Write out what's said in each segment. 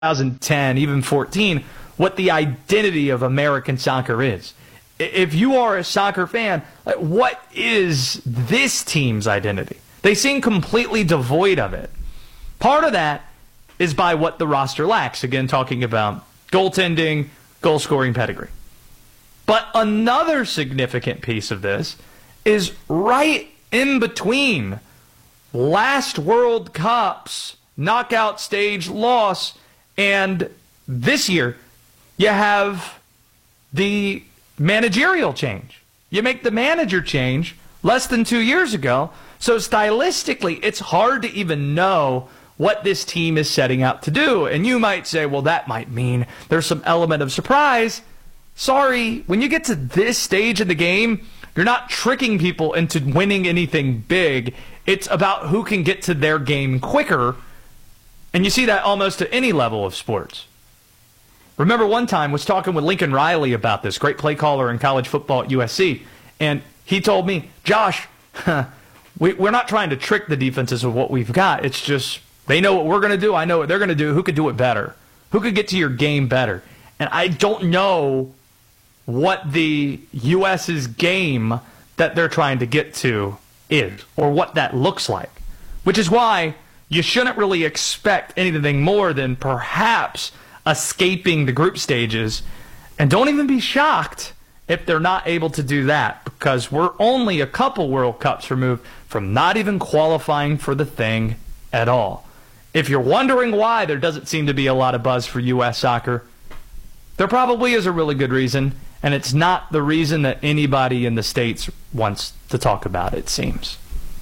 2010, even 14, what the identity of American soccer is. If you are a soccer fan, what is this team's identity? They seem completely devoid of it. Part of that is by what the roster lacks. Again, talking about goaltending, goal-scoring pedigree. But another significant piece of this is right in between last World Cup's knockout stage loss and this year, you have the managerial change. You make the manager change less than 2 years ago. So stylistically, it's hard to even know what this team is setting out to do. And you might say, well, that might mean there's some element of surprise. Sorry, when you get to this stage of the game, you're not tricking people into winning anything big. It's about who can get to their game quicker. And you see that almost at any level of sports. Remember one time I was talking with Lincoln Riley about this, great play caller in college football at USC, and he told me, Josh, we're not trying to trick the defenses of what we've got. It's just they know what we're going to do. I know what they're going to do. Who could do it better? Who could get to your game better? And I don't know what the U.S.'s game that they're trying to get to is or what that looks like, which is why you shouldn't really expect anything more than perhaps escaping the group stages. And don't even be shocked if they're not able to do that, because we're only a couple World Cups removed from not even qualifying for the thing at all. If you're wondering why there doesn't seem to be a lot of buzz for U.S. soccer, there probably is a really good reason, and it's not the reason that anybody in the States wants to talk about, it seems.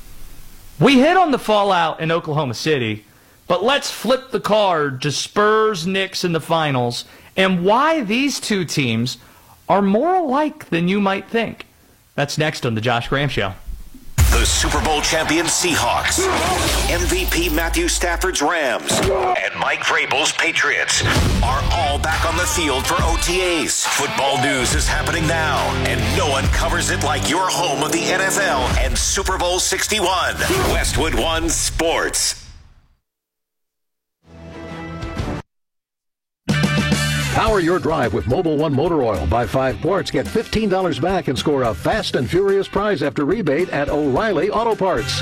We hit on the fallout in Oklahoma City, but let's flip the card to Spurs-Knicks in the finals and why these two teams are more alike than you might think. That's next on The Josh Graham Show. The Super Bowl champion Seahawks, MVP Matthew Stafford's Rams, and Mike Vrabel's Patriots are all back on the field for OTAs. Football news is happening now, and no one covers it like your home of the NFL and Super Bowl 61. Westwood One Sports. Power your drive with Mobil 1 Motor Oil. Buy 5 quarts, get $15 back, and score a fast and furious prize after rebate at O'Reilly Auto Parts.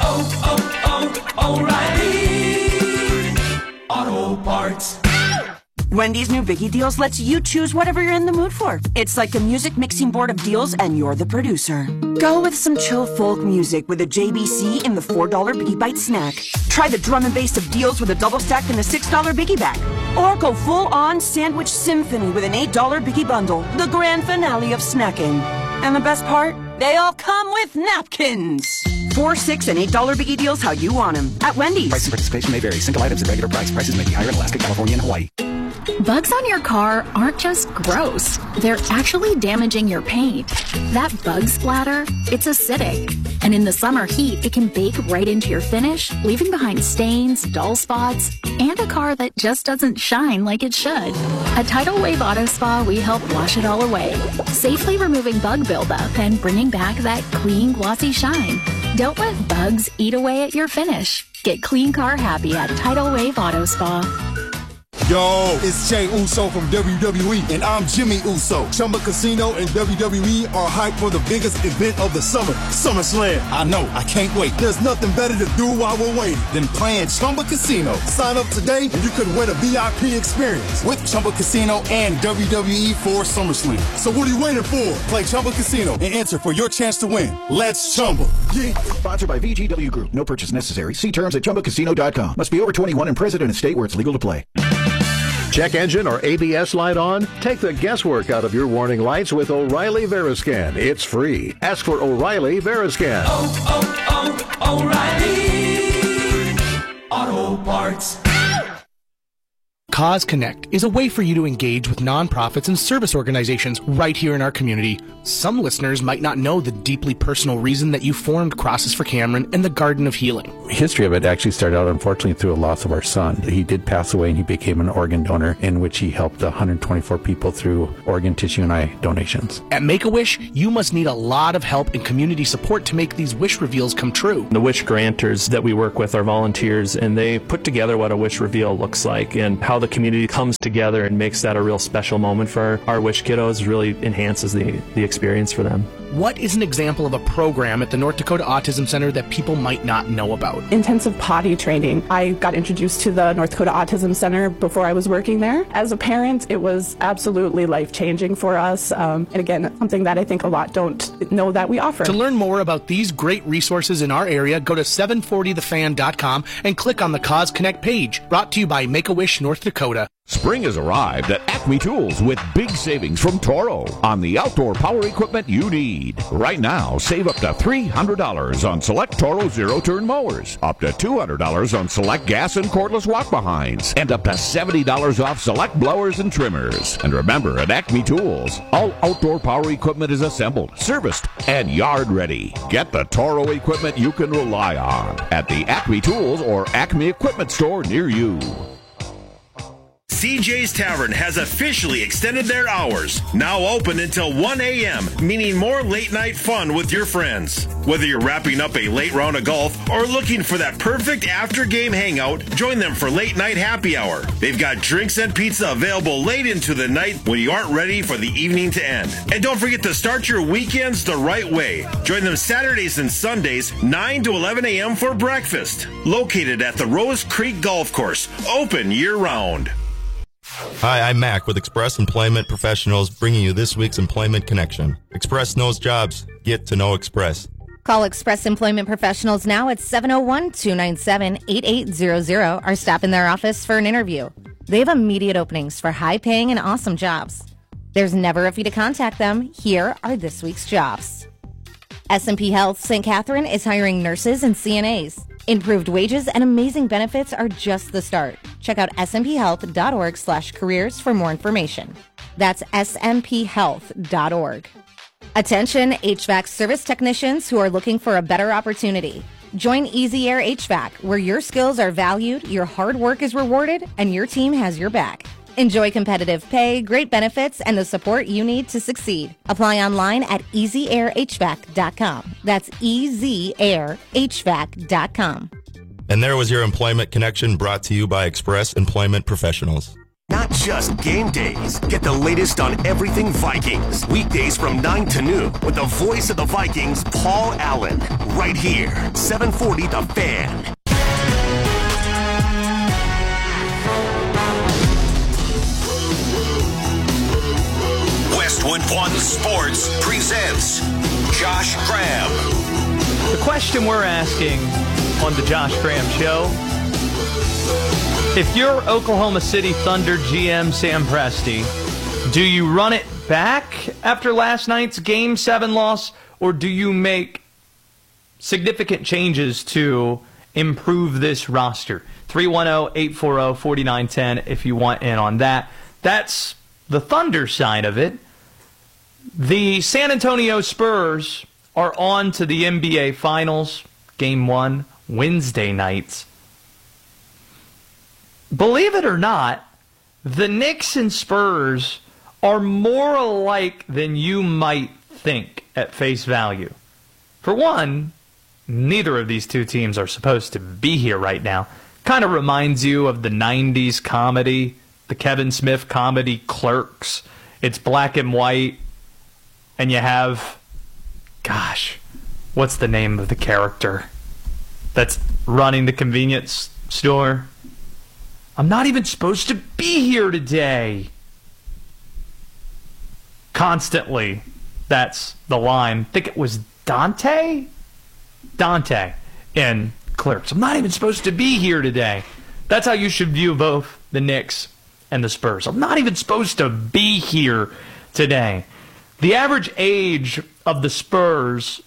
O'Reilly Auto Parts. Wendy's new Biggie Deals lets you choose whatever you're in the mood for. It's like a music mixing board of deals, and you're the producer. Go with some chill folk music with a JBC in the $4 Biggie Bite snack. Try the drum and bass of deals with a double stack in the $6 Biggie Bag. Or go full-on sandwich symphony with an $8 Biggie Bundle, the grand finale of snacking. And the best part? They all come with napkins. $4, $6, and $8 Biggie Deals how you want them. At Wendy's. Price and participation may vary. Single items at regular price. Prices may be higher in Alaska, California, and Hawaii. Bugs on your car aren't just gross. They're actually damaging your paint. That bug splatter, it's acidic. And in the summer heat, it can bake right into your finish, leaving behind stains, dull spots, and a car that just doesn't shine like it should. At Tidal Wave Auto Spa, we help wash it all away, safely removing bug buildup and bringing back that clean, glossy shine. Don't let bugs eat away at your finish. Get clean car happy at Tidal Wave Auto Spa. Yo, it's Jay Uso from WWE, and I'm Jimmy Uso. Chumba Casino and WWE are hyped for the biggest event of the summer, SummerSlam. I know, I can't wait. There's nothing better to do while we're waiting than playing Chumba Casino. Sign up today and you could win a VIP experience with Chumba Casino and WWE for SummerSlam. So what are you waiting for? Play Chumba Casino and enter for your chance to win. Let's Chumba. Yeah. Sponsored by VGW Group. No purchase necessary. See terms at ChumbaCasino.com. Must be over 21 and present in a state where it's legal to play. Check engine or ABS light on? Take the guesswork out of your warning lights with O'Reilly Veriscan. It's free. Ask for O'Reilly Veriscan. O'Reilly Auto Parts. Cause Connect is a way for you to engage with nonprofits and service organizations right here in our community. Some listeners might not know the deeply personal reason that you formed Crosses for Cameron and the Garden of Healing. The history of it actually started out, unfortunately, through a loss of our son. He did pass away, and he became an organ donor, in which he helped 124 people through organ, tissue, and eye donations. At Make-A-Wish, you must need a lot of help and community support to make these wish reveals come true. The wish granters that we work with are volunteers, and they put together what a wish reveal looks like and how the the community comes together and makes that a real special moment for our Wish kiddos, really enhances the experience for them. What is an example of a program at the North Dakota Autism Center that people might not know about? Intensive potty training. I got introduced to the North Dakota Autism Center before I was working there. As a parent, it was absolutely life-changing for us. And again, something that I think a lot don't know that we offer. To learn more about these great resources in our area, go to 740thefan.com and click on the Cause Connect page. Brought to you by Make-A-Wish North Dakota. Spring has arrived at Acme Tools with big savings from Toro on the outdoor power equipment you need. Right now, save up to $300 on select Toro zero-turn mowers, up to $200 on select gas and cordless walk-behinds, and up to $70 off select blowers and trimmers. And remember, at Acme Tools, all outdoor power equipment is assembled, serviced, and yard ready. Get the Toro equipment you can rely on at the Acme Tools or Acme Equipment store near you. CJ's Tavern has officially extended their hours, now open until 1 a.m., meaning more late-night fun with your friends. Whether you're wrapping up a late round of golf or looking for that perfect after-game hangout, join them for late-night happy hour. They've got drinks and pizza available late into the night when you aren't ready for the evening to end. And don't forget to start your weekends the right way. Join them Saturdays and Sundays, 9 to 11 a.m. for breakfast. Located at the Rose Creek Golf Course, open year-round. Hi, I'm Mac with Express Employment Professionals, bringing you this week's Employment Connection. Express knows jobs. Get to know Express. Call Express Employment Professionals now at 701-297-8800 or stop in their office for an interview. They have immediate openings for high-paying and awesome jobs. There's never a fee to contact them. Here are this week's jobs. S&P Health St. Catherine is hiring nurses and CNAs. Improved wages and amazing benefits are just the start. Check out smphealth.org/careers for more information. That's smphealth.org. Attention HVAC service technicians who are looking for a better opportunity. Join Easy Air HVAC, where your skills are valued, your hard work is rewarded, and your team has your back. Enjoy competitive pay, great benefits, and the support you need to succeed. Apply online at easyairhvac.com. That's easyairhvac.com. And there was your Employment Connection, brought to you by Express Employment Professionals. Not just game days. Get the latest on everything Vikings. Weekdays from 9 to noon with the voice of the Vikings, Paul Allen. Right here, 740 The Fan. Westwood One Sports presents Josh Graham. The question we're asking on the Josh Graham Show: if you're Oklahoma City Thunder GM Sam Presti, do you run it back after last night's Game 7 loss, or do you make significant changes to improve this roster? 310-840-4910 if you want in on that. That's the Thunder side of it. The San Antonio Spurs are on to the NBA Finals, Game 1, Wednesday nights. Believe it or not, the Knicks and Spurs are more alike than you might think at face value. For one, neither of these two teams are supposed to be here right now. Kind of reminds you of the 90s comedy, the Kevin Smith comedy Clerks. It's black and white, and you have, gosh, what's the name of the character that's running the convenience store? I'm not even supposed to be here today. Constantly, that's the line. I think it was Dante in Clerks. I'm not even supposed to be here today. That's how you should view both the Knicks and the Spurs. I'm not even supposed to be here today. The average age of the Spurs,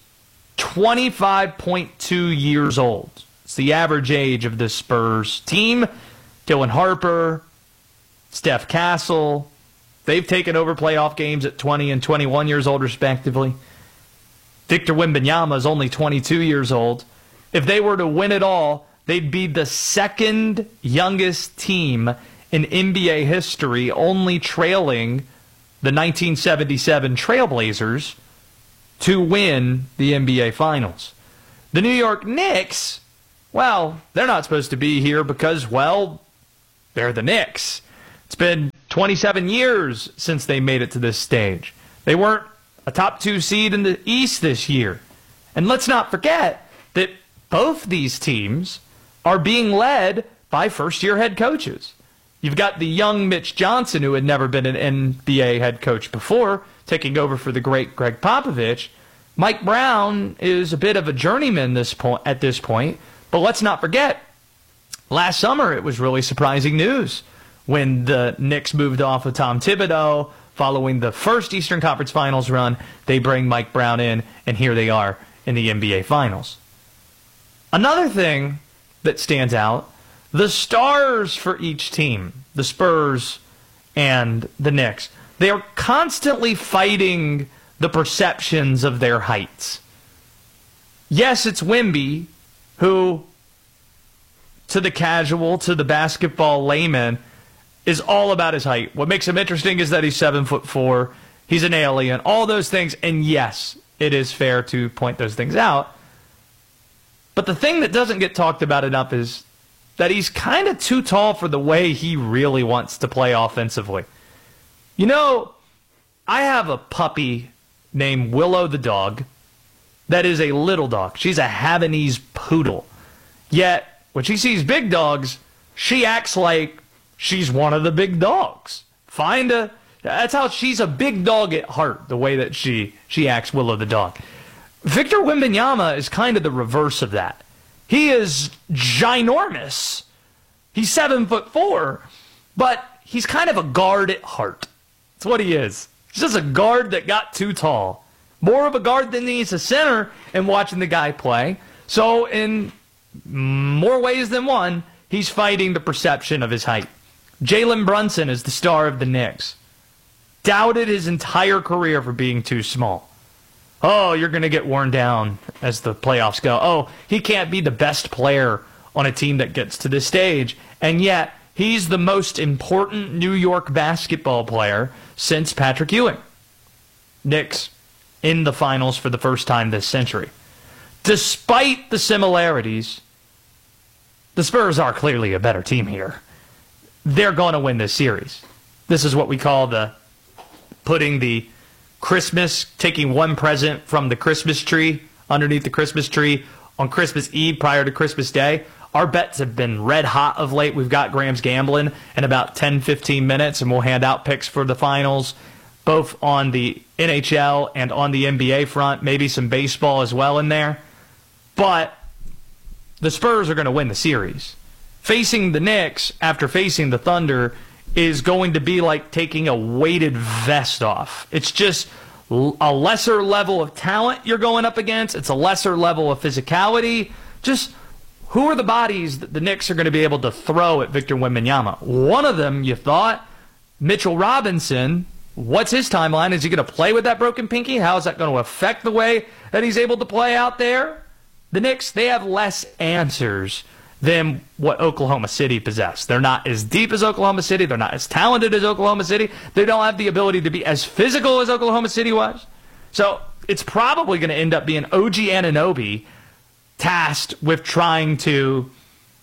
25.2 years old. It's the average age of the Spurs team. Dylan Harper, Steph Castle, they've taken over playoff games at 20 and 21 years old, respectively. Victor Wembanyama is only 22 years old. If they were to win it all, they'd be the second youngest team in NBA history, only trailing the 1977 Trailblazers to win the NBA Finals. The New York Knicks, well, they're not supposed to be here because, well, they're the Knicks. It's been 27 years since they made it to this stage. They weren't a top 2 seed in the East this year. And let's not forget that both these teams are being led by first-year head coaches. You've got the young Mitch Johnson, who had never been an NBA head coach before, taking over for the great Greg Popovich. Mike Brown is a bit of a journeyman at this point, but let's not forget, last summer it was really surprising news when the Knicks moved off of Tom Thibodeau following the first Eastern Conference Finals run. They bring Mike Brown in, and here they are in the NBA Finals. Another thing that stands out, the stars for each team, the Spurs and the Knicks, they are constantly fighting the perceptions of their heights. Yes, it's Wemby, who, to the casual, to the basketball layman, is all about his height. What makes him interesting is that he's 7'4". He's an alien, all those things. And yes, it is fair to point those things out. But the thing that doesn't get talked about enough is that he's kind of too tall for the way he really wants to play offensively. You know, I have a puppy named Willow the dog that is a little dog. She's a Havanese poodle. Yet, when she sees big dogs, she acts like she's one of the big dogs. That's how she's a big dog at heart, the way that she acts, Willow the dog. Victor Wembanyama is kind of the reverse of that. He is ginormous. He's 7'4", but he's kind of a guard at heart. That's what he is. He's just a guard that got too tall. More of a guard than he's a center in watching the guy play. So in more ways than one, he's fighting the perception of his height. Jalen Brunson is the star of the Knicks. Doubted his entire career for being too small. Oh, you're going to get worn down as the playoffs go. Oh, he can't be the best player on a team that gets to this stage. And yet, he's the most important New York basketball player since Patrick Ewing. Knicks in the finals for the first time this century. Despite the similarities, the Spurs are clearly a better team here. They're going to win this series. This is what we call taking one present from the Christmas tree, underneath the Christmas tree, on Christmas Eve prior to Christmas Day. Our bets have been red hot of late. We've got Graham's Gambling in about 10-15 minutes, and we'll hand out picks for the finals, both on the NHL and on the NBA front, maybe some baseball as well in there. But the Spurs are going to win the series. Facing the Knicks after facing the Thunder is going to be like taking a weighted vest off. It's just a lesser level of talent you're going up against. It's a lesser level of physicality. Just who are the bodies that the Knicks are going to be able to throw at Victor Wembanyama? One of them, you thought, Mitchell Robinson. What's his timeline? Is he going to play with that broken pinky? How is that going to affect the way that he's able to play out there? The Knicks, they have less answers than what Oklahoma City possessed. They're not as deep as Oklahoma City. They're not as talented as Oklahoma City. They don't have the ability to be as physical as Oklahoma City was. So it's probably going to end up being OG Anunoby tasked with trying to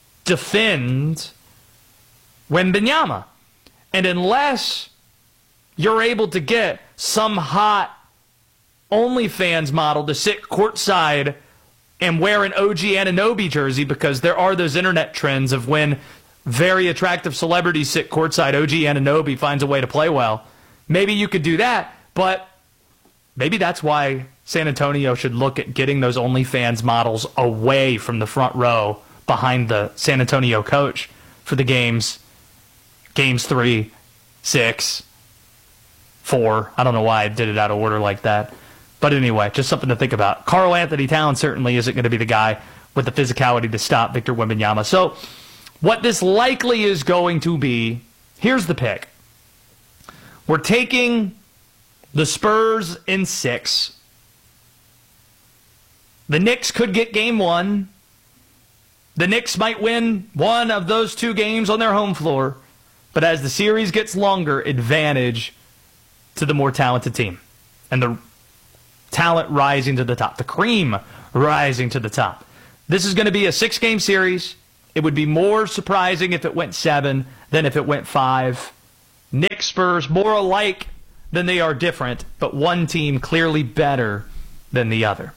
defend Wembanyama. And unless you're able to get some hot OnlyFans model to sit courtside and wear an OG Anunoby jersey, because there are those internet trends of when very attractive celebrities sit courtside, OG Anunoby finds a way to play well. Maybe you could do that, but maybe that's why San Antonio should look at getting those OnlyFans models away from the front row behind the San Antonio coach for the games 3, 6, 4. I don't know why I did it out of order like that. But anyway, just something to think about. Karl Anthony Towns certainly isn't going to be the guy with the physicality to stop Victor Wembanyama. So what this likely is going to be, here's the pick. We're taking the Spurs in 6. The Knicks could get game 1. The Knicks might win one of those 2 games on their home floor. But as the series gets longer, advantage to the more talented team. And the talent rising to the top. The cream rising to the top. This is going to be a 6-game series. It would be more surprising if it went 7 than if it went 5. Knicks, Spurs, more alike than they are different, but one team clearly better than the other.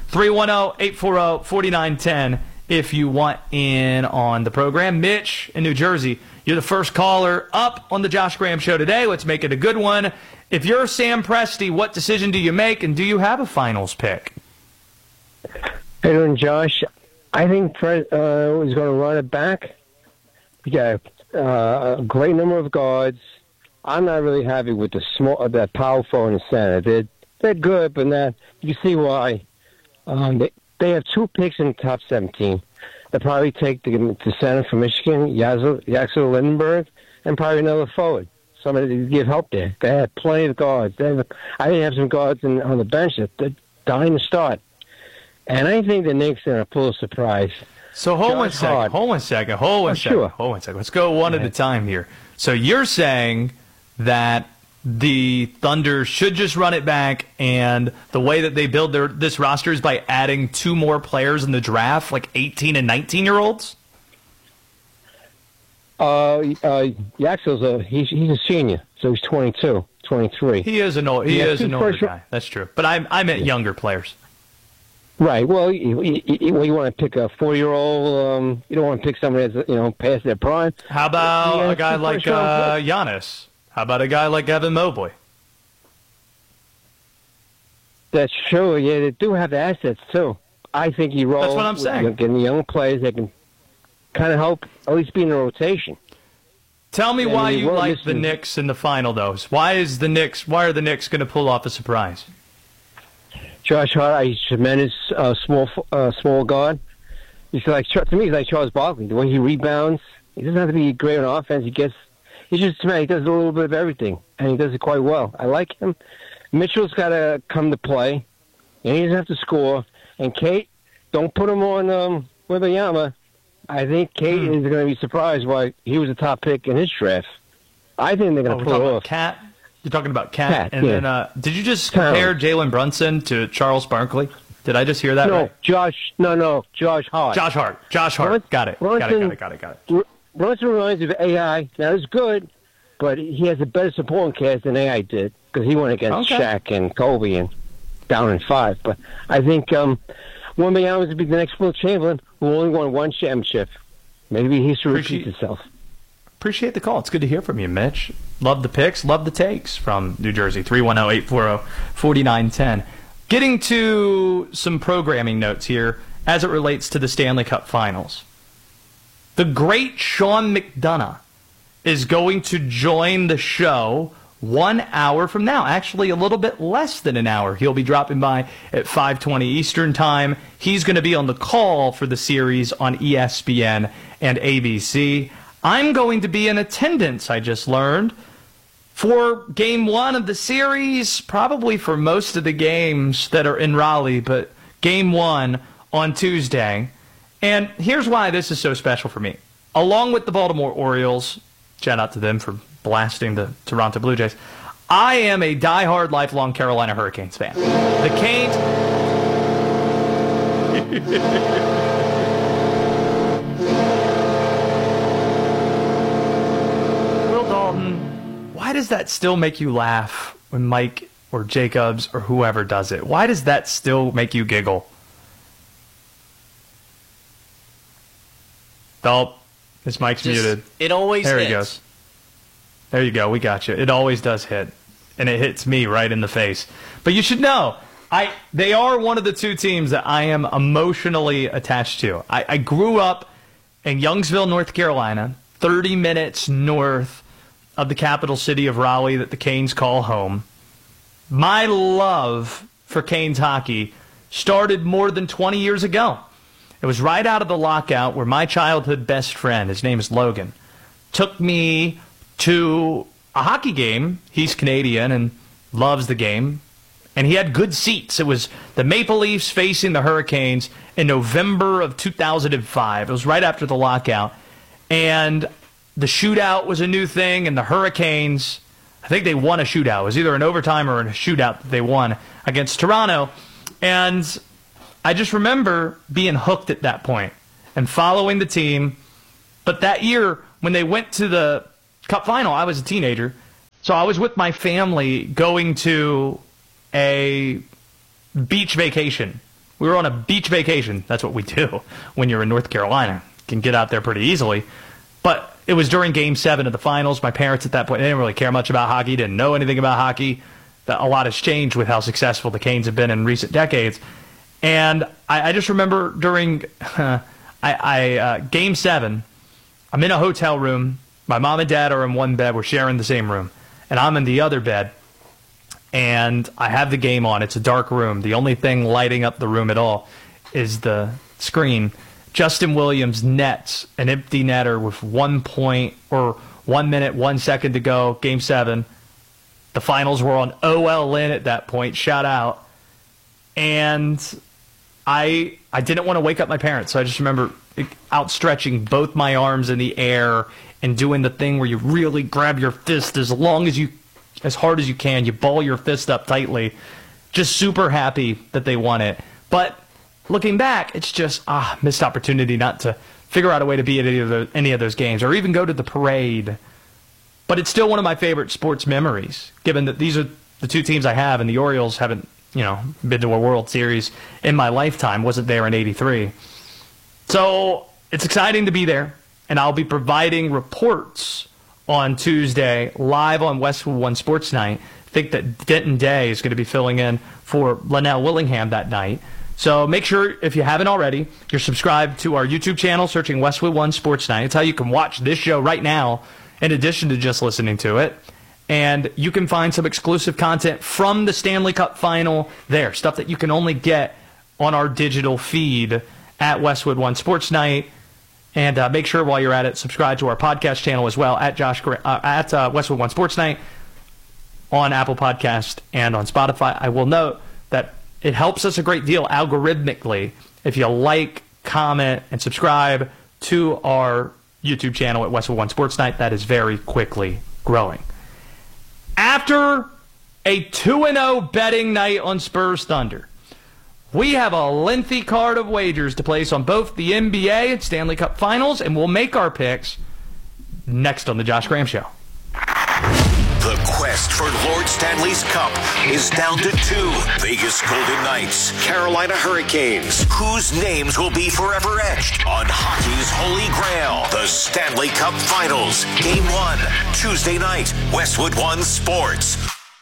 310-840-4910 if you want in on the program. Mitch in New Jersey, you're the first caller up on the Josh Graham Show today. Let's make it a good one. If you're Sam Presti, what decision do you make, and do you have a finals pick? Hey, doing, Josh. I think Fred is going to run it back. We got a great number of guards. I'm not really happy with that power forward in the center. They're good, but not. You see why. They have 2 picks in the top 17. They'll probably take the center from Michigan, Yaxel Lindenberg, and probably another forward. Somebody to give help there. They have plenty of guards. I think have some guards on the bench that they're dying to start. And I think the Knicks are going to pull a surprise. So hold one second. Let's go one at a time here. So you're saying that the Thunder should just run it back, and the way that they build this roster is by adding 2 more players in the draft, like 18 and 19-year-olds? Yaxel's he's a senior, so he's 22, 23. He is an older guy. That's true. But I meant younger players. Right. Well, you want to pick a 4-year-old. You don't want to pick somebody that's past their prime. How about a guy like Giannis? How about a guy like Evan Mobley? That's true. Yeah, they do have the assets too. I think he rolls. That's what I'm saying. Getting the young players that can kind of help at least be in the rotation. Tell me why you like the Knicks in the final, though. Why are the Knicks going to pull off a surprise? Josh Hart, he's a tremendous small guard. To me, he's like Charles Barkley. The way he rebounds, he doesn't have to be great on offense. He's just tremendous. He does a little bit of everything, and he does it quite well. I like him. Mitchell's got to come to play, and he doesn't have to score. And Kate, don't put him on Wembanyama. I think Kate is going to be surprised why he was the top pick in his draft. I think they're going to pull it off. You're talking about Cat. And then, did you just compare Jalen Brunson to Charles Barkley? Did I just hear that right? Josh Hart. Josh Hart. Got it. Brunson reminds me of AI. Now, it's good, but he has a better supporting cast than AI did because he went against Shaq and Kobe and down in 5. But I think Wembanyama will be the next Will Chamberlain who only won 1 championship. Maybe he should repeat himself. Appreciate the call. It's good to hear from you, Mitch. Love the picks, love the takes from New Jersey. 310-840-4910. Getting to some programming notes here as it relates to the Stanley Cup Finals. The great Sean McDonough is going to join the show 1 hour from now. Actually, a little bit less than an hour. He'll be dropping by at 5:20 Eastern Time. He's going to be on the call for the series on ESPN and ABC. I'm going to be in attendance, I just learned, for Game 1 of the series, probably for most of the games that are in Raleigh, but Game 1 on Tuesday. And here's why this is so special for me. Along with the Baltimore Orioles, shout out to them for blasting the Toronto Blue Jays, I am a diehard, lifelong Carolina Hurricanes fan. The Canes... Why does that still make you laugh when Mike or Jacobs or whoever does it? Why does that still make you giggle? Oh, this mic's muted. It always hits. There he goes. There you go. We got you. It always does hit. And it hits me right in the face. But you should know, they are one of the 2 teams that I am emotionally attached to. I grew up in Youngsville, North Carolina, 30 minutes north of the capital city of Raleigh that the Canes call home. My love for Canes hockey started more than 20 years ago. It was right out of the lockout where my childhood best friend, his name is Logan, took me to a hockey game. He's Canadian and loves the game. And he had good seats. It was the Maple Leafs facing the Hurricanes in November of 2005. It was right after the lockout. And the shootout was a new thing, and the Hurricanes, I think they won a shootout. It was either an overtime or a shootout that they won against Toronto. And I just remember being hooked at that point and following the team. But that year, when they went to the Cup final, I was a teenager. So I was with my family going to a beach vacation. We were on a beach vacation. That's what we do when you're in North Carolina. You can get out there pretty easily. But it was during Game 7 of the finals. My parents at that point, they didn't really care much about hockey, didn't know anything about hockey. A lot has changed with how successful the Canes have been in recent decades. And I just remember during Game 7, I'm in a hotel room. My mom and dad are in one bed. We're sharing the same room. And I'm in the other bed. And I have the game on. It's a dark room. The only thing lighting up the room at all is the screen. Justin Williams nets an empty netter with 1 minute, 1 second to go. Game 7. The finals were on OLN at that point. Shout out. And I didn't want to wake up my parents, so I just remember outstretching both my arms in the air and doing the thing where you really grab your fist as hard as you can. You ball your fist up tightly. Just super happy that they won it. But looking back, it's just missed opportunity not to figure out a way to be at any of those games or even go to the parade. But it's still one of my favorite sports memories, given that these are the two teams I have, and the Orioles haven't, been to a World Series in my lifetime. Wasn't there in '83. So it's exciting to be there, and I'll be providing reports on Tuesday live on Westwood One Sports Night. I think that Denton Day is going to be filling in for Linnell Willingham that night. So make sure, if you haven't already, you're subscribed to our YouTube channel, searching Westwood One Sports Night. It's how you can watch this show right now, in addition to just listening to it. And you can find some exclusive content from the Stanley Cup Final there, stuff that you can only get on our digital feed at Westwood One Sports Night. And make sure while you're at it, subscribe to our podcast channel as well at Westwood One Sports Night on Apple Podcast and on Spotify. I will note that it helps us a great deal algorithmically if you like, comment, and subscribe to our YouTube channel at Westwood One Sports Night. That is very quickly growing. After a 2-0 betting night on Spurs Thunder, we have a lengthy card of wagers to place on both the NBA and Stanley Cup Finals, and we'll make our picks next on The Josh Graham Show. The quest for Lord Stanley's Cup is down to 2. Vegas Golden Knights, Carolina Hurricanes. Whose names will be forever etched on hockey's holy grail? The Stanley Cup Finals. Game 1, Tuesday night, Westwood One Sports.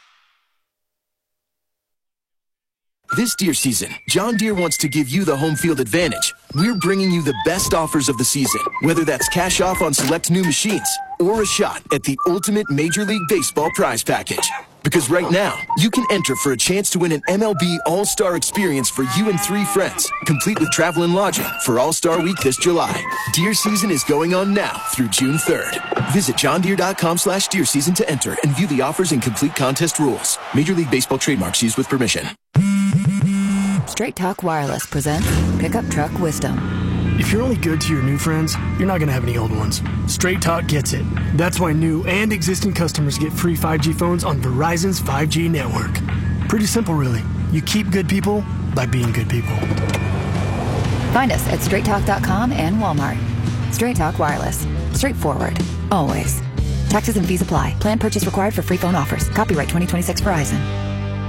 This Deere season, John Deere wants to give you the home field advantage. We're bringing you the best offers of the season, whether that's cash off on select new machines or a shot at the ultimate Major League Baseball prize package. Because right now, you can enter for a chance to win an MLB All-Star experience for you and 3 friends, complete with travel and lodging for All-Star Week this July. Deere season is going on now through June 3rd. Visit johndeere.com/Deere season to enter and view the offers and complete contest rules. Major League Baseball trademarks used with permission. Straight Talk Wireless presents Pickup Truck Wisdom. If you're only good to your new friends, you're not going to have any old ones. Straight Talk gets it. That's why new and existing customers get free 5G phones on Verizon's 5G network. Pretty simple, really. You keep good people by being good people. Find us at straighttalk.com and Walmart. Straight Talk Wireless. Straightforward. Always. Taxes and fees apply. Plan purchase required for free phone offers. Copyright 2026 Verizon.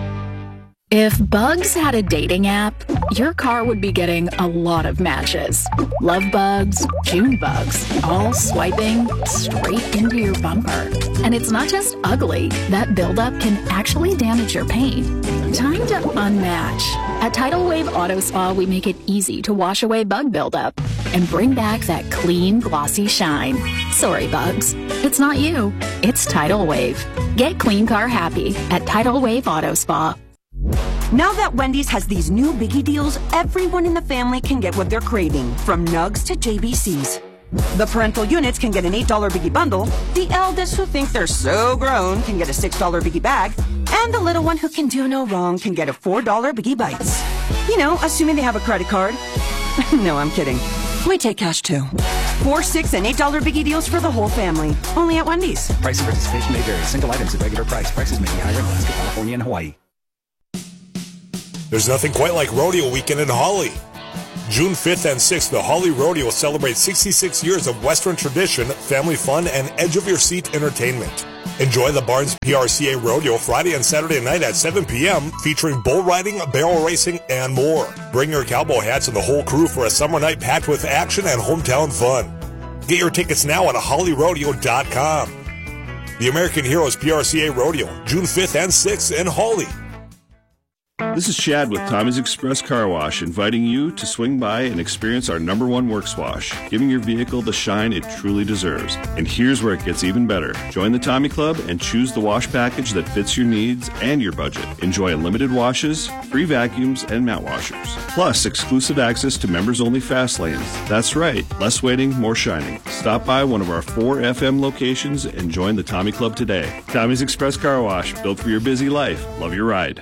If Bugs had a dating app, your car would be getting a lot of matches. Love bugs, June bugs, all swiping straight into your bumper. And it's not just ugly. That buildup can actually damage your paint. Time to unmatch. At Tidal Wave Auto Spa, we make it easy to wash away bug buildup and bring back that clean, glossy shine. Sorry, bugs. It's not you. It's Tidal Wave. Get clean car happy at Tidal Wave Auto Spa. Now that Wendy's has these new biggie deals, everyone in the family can get what they're craving, from nugs to JBCs. The parental units can get an $8 biggie bundle, the eldest who think they're so grown can get a $6 biggie bag, and the little one who can do no wrong can get a $4 biggie bites. You know, assuming they have a credit card. No, I'm kidding. We take cash too. 4, 6, and $8 biggie deals for the whole family. Only at Wendy's. Price and participation may vary. Single items at regular price. Prices may be higher in Alaska, California, and Hawaii. There's nothing quite like rodeo weekend in Holly. June 5th and 6th, the Holly Rodeo will celebrate 66 years of Western tradition, family fun, and edge-of-your-seat entertainment. Enjoy the Barnes PRCA Rodeo Friday and Saturday night at 7 p.m., featuring bull riding, barrel racing, and more. Bring your cowboy hats and the whole crew for a summer night packed with action and hometown fun. Get your tickets now at hollyrodeo.com. The American Heroes PRCA Rodeo, June 5th and 6th in Holly. This is Chad with Tommy's Express Car Wash, inviting you to swing by and experience our #1 works wash, giving your vehicle the shine it truly deserves. And here's where it gets even better. Join the Tommy Club and choose the wash package that fits your needs and your budget. Enjoy unlimited washes, free vacuums, and mat washers. Plus, exclusive access to members-only fast lanes. That's right, less waiting, more shining. Stop by one of our 4 FM locations and join the Tommy Club today. Tommy's Express Car Wash, built for your busy life. Love your ride.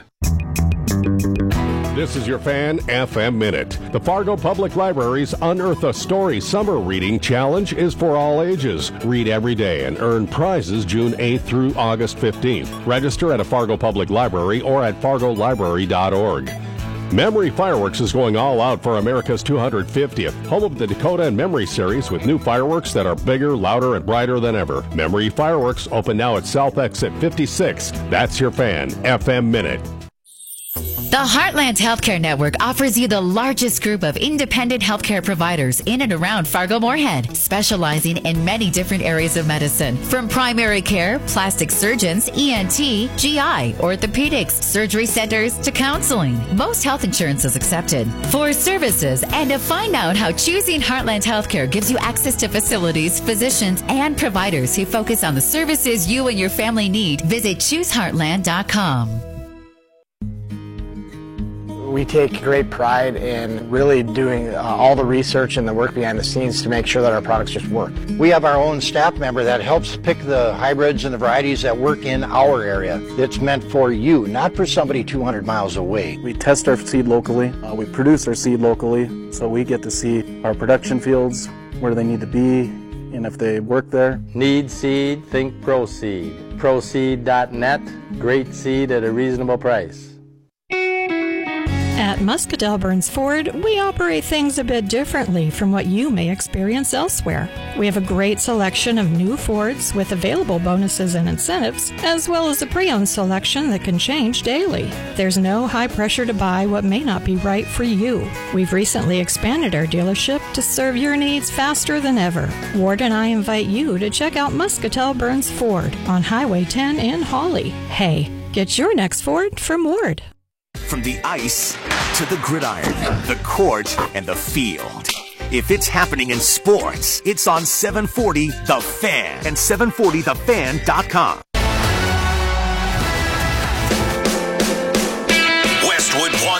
This is your Fan FM Minute. The Fargo Public Library's Unearth a Story Summer Reading Challenge is for all ages. Read every day and earn prizes June 8th through August 15th. Register at a Fargo Public Library or at fargolibrary.org. Memory Fireworks is going all out for America's 250th, home of the Dakota and Memory series with new fireworks that are bigger, louder, and brighter than ever. Memory Fireworks open now at South Exit 56. That's your Fan FM Minute. The Heartland Healthcare Network offers you the largest group of independent healthcare providers in and around Fargo-Moorhead, specializing in many different areas of medicine, from primary care, plastic surgeons, ENT, GI, orthopedics, surgery centers, to counseling. Most health insurance is accepted. For services and to find out how choosing Heartland Healthcare gives you access to facilities, physicians, and providers who focus on the services you and your family need, visit chooseheartland.com. We take great pride in really doing all the research and the work behind the scenes to make sure that our products just work. We have our own staff member that helps pick the hybrids and the varieties that work in our area. It's meant for you, not for somebody 200 miles away. We test our seed locally. We produce our seed locally, so we get to see our production fields, where they need to be, and if they work there. Need seed? Think ProSeed. ProSeed.net. Great seed at a reasonable price. At Muscatel Burns Ford, we operate things a bit differently from what you may experience elsewhere. We have a great selection of new Fords with available bonuses and incentives, as well as a pre-owned selection that can change daily. There's no high pressure to buy what may not be right for you. We've recently expanded our dealership to serve your needs faster than ever. Ward and I invite you to check out Muscatel Burns Ford on Highway 10 in Hawley. Hey, get your next Ford from Ward. From the ice to the gridiron, the court, and the field. If it's happening in sports, it's on 740 The Fan and 740thefan.com.